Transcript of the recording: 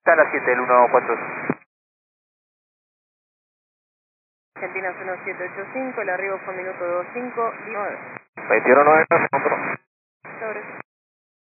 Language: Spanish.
Está a las 7 del 140. Argentina 1785, el arribo fue minuto 25, 19. 21.9,